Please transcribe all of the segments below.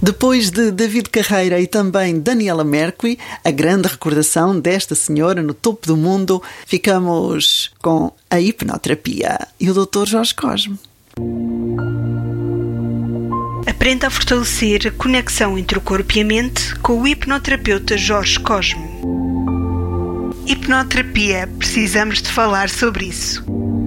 Depois de David Carreira e também Daniela Mercury, a grande recordação desta senhora no topo do mundo, ficamos com a hipnoterapia e o Dr. Jorge Cosme. Aprenda a fortalecer a conexão entre o corpo e a mente com o hipnoterapeuta Jorge Cosme. Hipnoterapia, precisamos de falar sobre isso.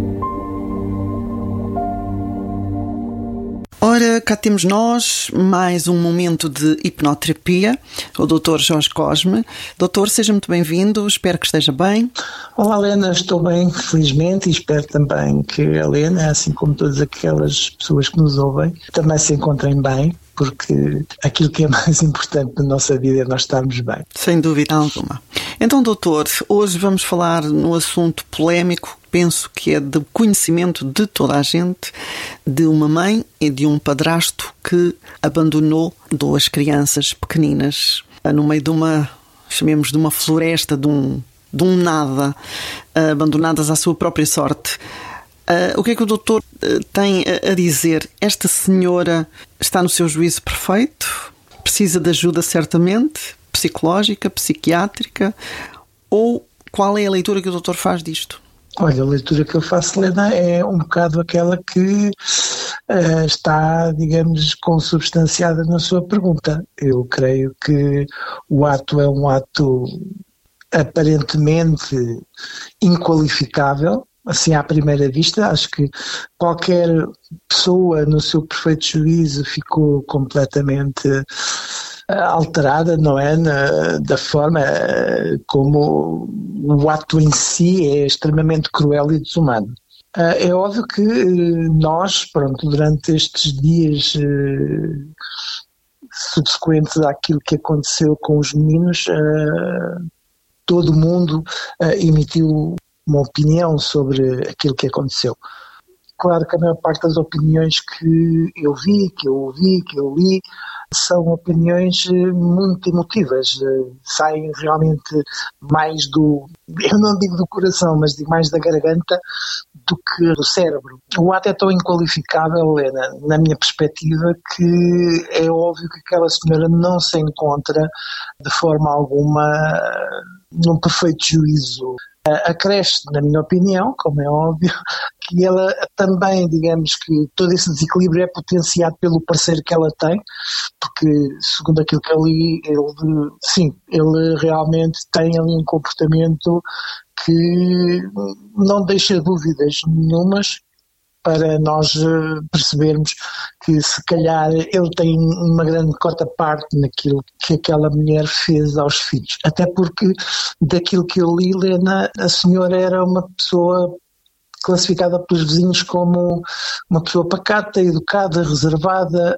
Ora, cá temos nós mais um momento de hipnoterapia, o Dr. Jorge Cosme. Doutor, seja muito bem-vindo, espero que esteja bem. Olá, Helena, estou bem, felizmente, e espero também que a Helena, assim como todas aquelas pessoas que nos ouvem, também se encontrem bem, porque aquilo que é mais importante na nossa vida é nós estarmos bem. Sem dúvida alguma. Então, doutor, hoje vamos falar num assunto polémico, penso que é de conhecimento de toda a gente, de uma mãe e de um padrasto que abandonou duas crianças pequeninas no meio de uma, chamemos de uma floresta, de um nada, abandonadas à sua própria sorte. O que é que o doutor tem a dizer? Esta senhora está no seu juízo perfeito? Precisa de ajuda certamente? Psicológica, psiquiátrica? Ou qual é a leitura que o doutor faz disto? Olha, a leitura que eu faço, Helena, é um bocado aquela que está, digamos, consubstanciada na sua pergunta. Eu creio que o ato é um ato aparentemente inqualificável, assim à primeira vista. Acho que qualquer pessoa no seu perfeito juízo ficou completamente alterada, não é? Da forma como o ato em si é extremamente cruel e desumano. É óbvio que nós, pronto, durante estes dias subsequentes àquilo que aconteceu com os meninos, todo mundo emitiu uma opinião sobre aquilo que aconteceu. Claro que a maior parte das opiniões que eu vi, que eu ouvi, que eu li, são opiniões muito emotivas, saem realmente mais eu não digo do coração, mas digo mais da garganta do que do cérebro. O ato é tão inqualificável, Helena, na minha perspectiva, que é óbvio que aquela senhora não se encontra de forma alguma num perfeito juízo. Acresce, na minha opinião, como é óbvio, que ela também, digamos que todo esse desequilíbrio é potenciado pelo parceiro que ela tem, porque, segundo aquilo que eu li, ele realmente tem ali um comportamento que não deixa dúvidas nenhumas para nós percebermos que se calhar ele tem uma grande cota parte naquilo que aquela mulher fez aos filhos. Até porque, daquilo que eu li, Helena, a senhora era uma pessoa classificada pelos vizinhos como uma pessoa pacata, educada, reservada,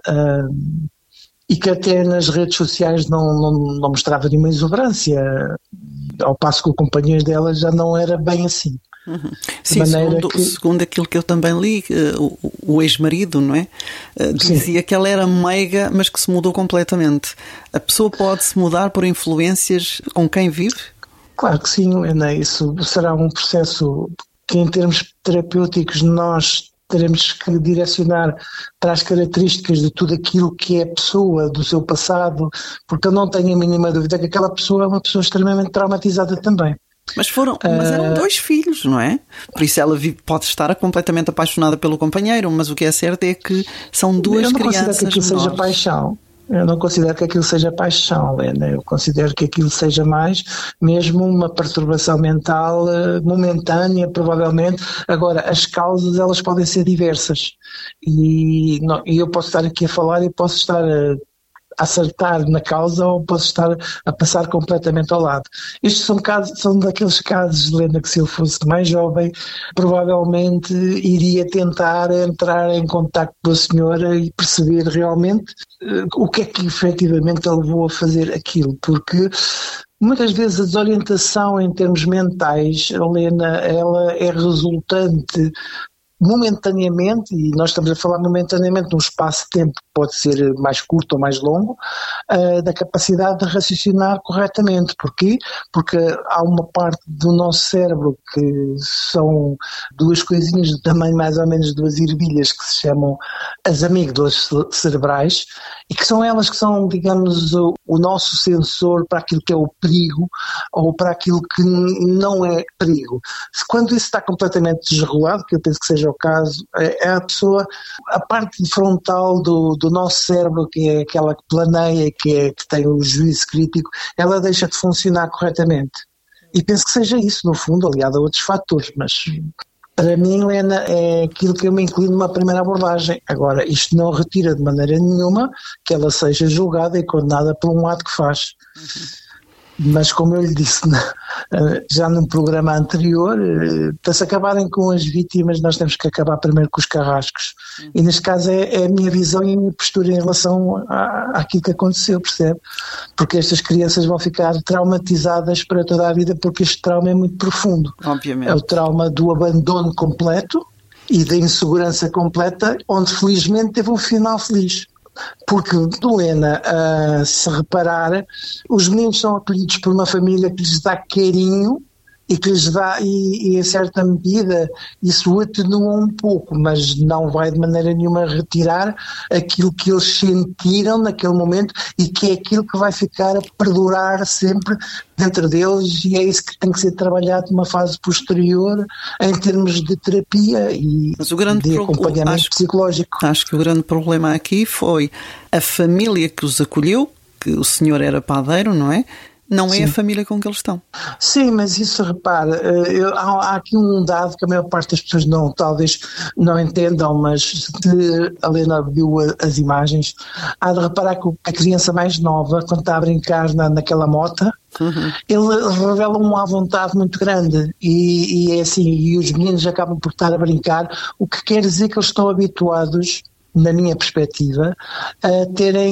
e que até nas redes sociais não mostrava nenhuma exuberância, ao passo que o companheiro dela já não era bem assim. Uhum. Sim, segundo aquilo que eu também li, o ex-marido, não é? Dizia que ela era meiga, mas que se mudou completamente. A pessoa pode se mudar por influências com quem vive? Claro que sim, Ana. Isso será um processo que, em termos terapêuticos, nós teremos que direcionar para as características de tudo aquilo que é a pessoa, do seu passado, porque eu não tenho a mínima dúvida que aquela pessoa é uma pessoa extremamente traumatizada também. Mas eram dois filhos, não é? Por isso ela pode estar completamente apaixonada pelo companheiro, mas o que é certo é que são duas crianças. Eu não considero que aquilo seja paixão. Eu não considero que aquilo seja paixão, Helena. Eu considero que aquilo seja mais mesmo uma perturbação mental momentânea, provavelmente. Agora, as causas, elas podem ser diversas. E eu posso estar aqui a falar e posso estar a acertar na causa ou posso estar a passar completamente ao lado. Estes são daqueles casos, Helena, que se ele fosse mais jovem, provavelmente iria tentar entrar em contacto com a senhora e perceber realmente o que é que efetivamente a levou a fazer aquilo, porque muitas vezes a desorientação em termos mentais, Helena, ela é resultante momentaneamente, e nós estamos a falar momentaneamente num espaço de tempo pode ser mais curto ou mais longo, da capacidade de raciocinar corretamente. Porquê? Porque há uma parte do nosso cérebro que são duas coisinhas de tamanho mais ou menos duas ervilhas que se chamam as amígdalas cerebrais, e que são elas que são, digamos, o nosso sensor para aquilo que é o perigo ou para aquilo que não é perigo. Quando isso está completamente desregulado, que eu penso que seja o caso, é a parte frontal do nosso cérebro, que é aquela que planeia, que tem o juízo crítico, ela deixa de funcionar corretamente. E penso que seja isso, no fundo, aliado a outros fatores, mas para mim, Helena, é aquilo que eu me inclino numa primeira abordagem. Agora, isto não retira de maneira nenhuma que ela seja julgada e condenada por um ato que faz. Mas, como eu lhe disse já num programa anterior, para se acabarem com as vítimas, nós temos que acabar primeiro com os carrascos. E neste caso é a minha visão e a minha postura em relação àquilo que aconteceu, percebe? Porque estas crianças vão ficar traumatizadas para toda a vida, porque este trauma é muito profundo. Obviamente. É o trauma do abandono completo e da insegurança completa, onde felizmente teve um final feliz. Porque, Helena, se reparar, os meninos são acolhidos por uma família que lhes dá carinho e que lhes dá, e em certa medida isso atenua um pouco, mas não vai de maneira nenhuma retirar aquilo que eles sentiram naquele momento e que é aquilo que vai ficar a perdurar sempre dentro deles, e é isso que tem que ser trabalhado numa fase posterior em termos de terapia e de acompanhamento psicológico. Acho que o grande problema aqui foi a família que os acolheu, que o senhor era padeiro, não é? Não é a família com que eles estão. Sim, mas isso, repara, há aqui um dado que a maior parte das pessoas talvez não entendam, mas se a Helena viu as imagens, há de reparar que a criança mais nova, quando está a brincar naquela mota, ele revela uma vontade muito grande e é assim, e os meninos acabam por estar a brincar, o que quer dizer que eles estão habituados, na minha perspectiva, a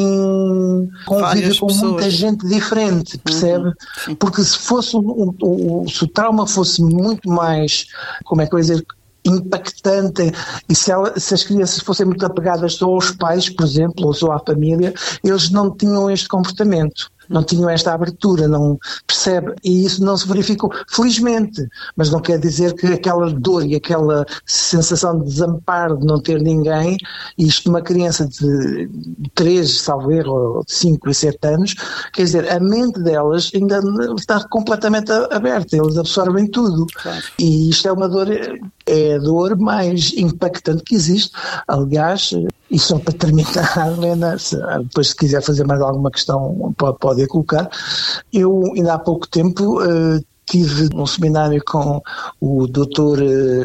terem convívio com muita gente diferente, percebe? Porque se fosse se o trauma fosse muito mais, como é que eu ia dizer, impactante, e se as crianças fossem muito apegadas só aos pais, por exemplo, ou só à família, eles não tinham este comportamento. Não tinham esta abertura, não percebe? E isso não se verificou, felizmente, mas não quer dizer que aquela dor e aquela sensação de desamparo de não ter ninguém, isto numa criança de 3, salvo erro, ou de 5 e 7 anos, quer dizer, a mente delas ainda está completamente aberta, eles absorvem tudo. Claro. E isto é uma dor, é a dor mais impactante que existe. Aliás, e só para terminar, Helena, depois se quiser fazer mais alguma questão pode colocar, eu ainda há pouco tempo tive um seminário com o Dr.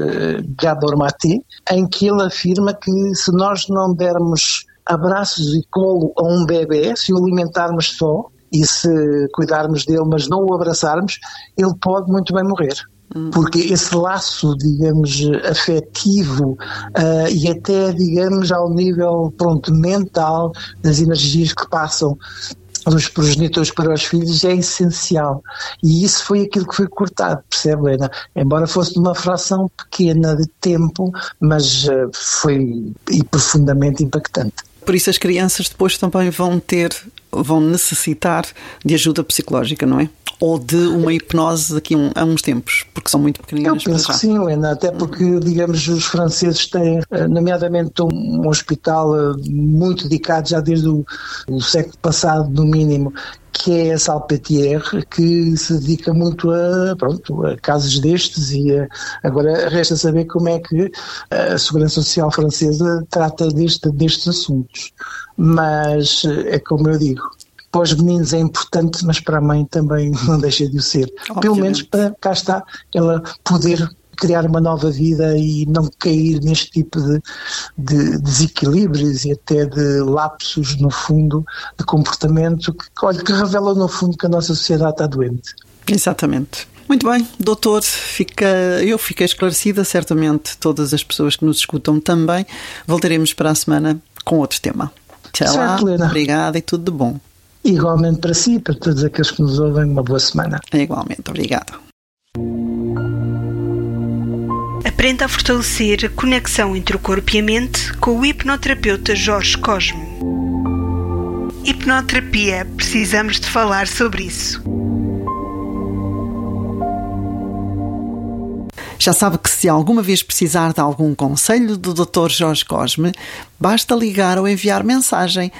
Gabor Mate, em que ele afirma que se nós não dermos abraços e colo a um bebê, se o alimentarmos só e se cuidarmos dele, mas não o abraçarmos, ele pode muito bem morrer. Porque esse laço, digamos, afetivo e até, digamos, ao nível, mental, das energias que passam dos progenitores para os filhos é essencial. E isso foi aquilo que foi cortado, percebe, Helena? Embora fosse de uma fração pequena de tempo, mas foi profundamente impactante. Por isso as crianças depois também vão necessitar de ajuda psicológica, não é? Ou de uma hipnose daqui a uns tempos, porque são muito pequeninas. Eu penso que sim, Helena, até porque, digamos, os franceses têm, nomeadamente, um hospital muito dedicado já desde o século passado, no mínimo, que é a Salpêtrière, que se dedica muito a casos destes, e agora resta saber como é que a Segurança Social francesa trata destes assuntos. Mas é como eu digo, para os meninos é importante, mas para a mãe também não deixa de o ser. Obviamente. Pelo menos para, cá está, ela poder criar uma nova vida e não cair neste tipo de desequilíbrios e até de lapsos, no fundo, de comportamento que revelam, no fundo, que a nossa sociedade está doente. Exatamente. Muito bem, doutor, eu fiquei esclarecida, certamente todas as pessoas que nos escutam também. Voltaremos para a semana com outro tema. Tchau, certo, Helena. Obrigada e tudo de bom. Igualmente para si e para todos aqueles que nos ouvem, uma boa semana. Igualmente, obrigada. A Aprenda a fortalecer a conexão entre o corpo e a mente com o hipnoterapeuta Jorge Cosme. Hipnoterapia, precisamos de falar sobre isso. Já sabe que se alguma vez precisar de algum conselho do Dr. Jorge Cosme, basta ligar ou enviar mensagem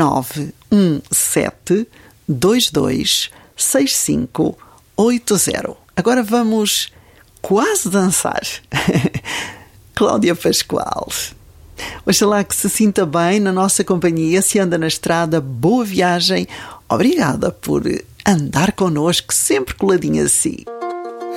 917 22 6580. Agora vamos quase dançar. Cláudia Pascoal. Oxalá que se sinta bem na nossa companhia. Se anda na estrada, boa viagem. Obrigada por andar connosco, sempre coladinho a si.